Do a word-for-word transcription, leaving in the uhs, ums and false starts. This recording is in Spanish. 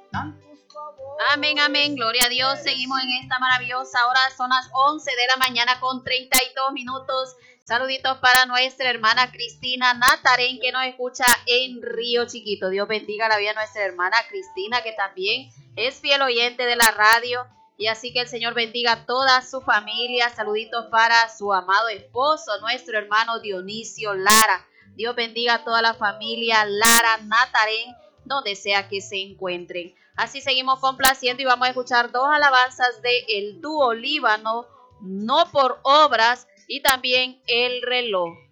Amén, amén, gloria a Dios. Seguimos en esta maravillosa hora, son las once de la mañana con treinta y dos minutos. Saluditos para nuestra hermana Cristina Natarén, que nos escucha en Río Chiquito. Dios bendiga la vida de nuestra hermana Cristina, que también es fiel oyente de la radio. Y así que el Señor bendiga a toda su familia. Saluditos para su amado esposo, nuestro hermano Dionisio Lara. Dios bendiga a toda la familia Lara Natarén, donde sea que se encuentren. Así seguimos complaciendo y vamos a escuchar dos alabanzas de el dúo Líbano, No por Obras, y también El Reloj.